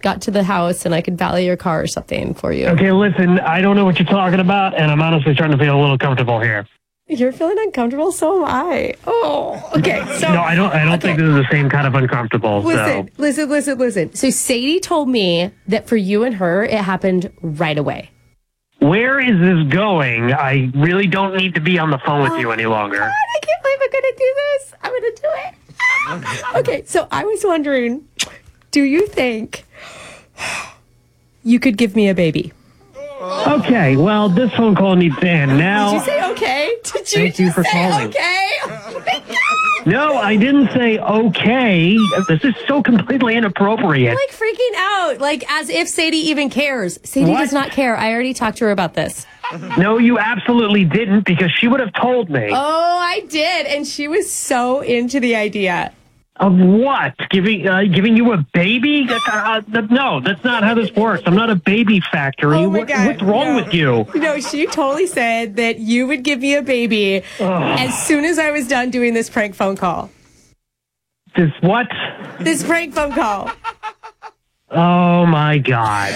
got to the house and I could valet your car or something for you. Okay, listen, I don't know what you're talking about, and I'm honestly starting to feel a little comfortable here. You're feeling uncomfortable? So am I. Oh, okay. So no, I don't think this is the same kind of uncomfortable. Listen. So Sadie told me that for you and her, it happened right away. Where is this going? I really don't need to be on the phone with you any longer. God, I can't believe I'm going to do this. I'm going to do it. Okay, so I was wondering, do you think you could give me a baby? Okay, well, this phone call needs to end now. Did you say okay? Thank you for calling. Okay? Oh my God. No, I didn't say okay. This is so completely inappropriate. I'm like freaking out, like as if Sadie even cares. Sadie does not care. I already talked to her about this. No, you absolutely didn't, because she would have told me. Oh, I did, and she was so into the idea. Of what? Giving you a baby? No, that's not how this works. I'm not a baby factory. Oh my God, what's wrong with you? No, she totally said that you would give me a baby as soon as I was done doing this prank phone call. This what? This prank phone call. Oh, my God.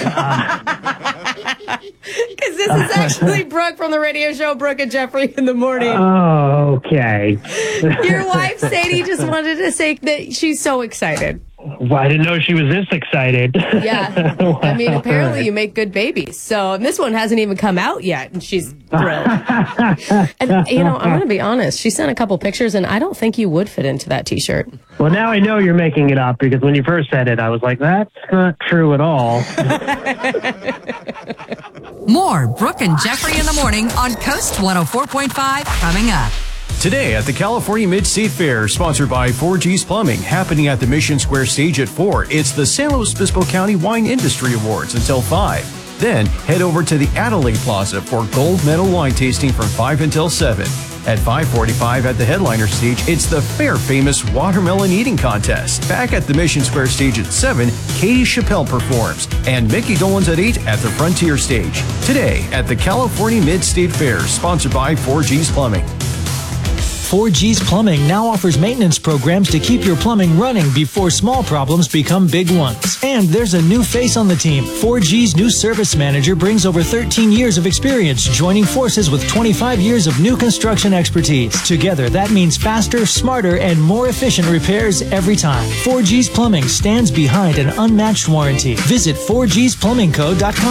Because this is actually Brooke from the radio show Brooke and Jeffrey in the Morning. Oh, okay. Your wife, Sadie, just wanted to say that she's so excited. Well, I didn't know she was this excited. Yeah. I mean, apparently you make good babies. So, and this one hasn't even come out yet, and she's thrilled. And, I'm going to be honest. She sent a couple pictures, and I don't think you would fit into that T-shirt. Well, now I know you're making it up, because when you first said it, I was like, that's not true at all. More Brooke and Jeffrey in the Morning on Coast 104.5 coming up. Today at the California Mid-State Fair, sponsored by 4G's Plumbing, happening at the Mission Square stage at 4. It's the San Luis Obispo County Wine Industry Awards until 5. Then head over to the Adelaide Plaza for gold medal wine tasting from 5 until 7. At 5:45 at the headliner stage, it's the fair famous watermelon eating contest. Back at the Mission Square stage at 7, Katie Chappelle performs, and Mickey Dolenz at 8 at the Frontier stage. Today at the California Mid-State Fair, sponsored by 4G's Plumbing. 4G's Plumbing now offers maintenance programs to keep your plumbing running before small problems become big ones. And there's a new face on the team. 4G's new service manager brings over 13 years of experience, joining forces with 25 years of new construction expertise. Together, that means faster, smarter, and more efficient repairs every time. 4G's Plumbing stands behind an unmatched warranty. Visit 4gsplumbingco.com.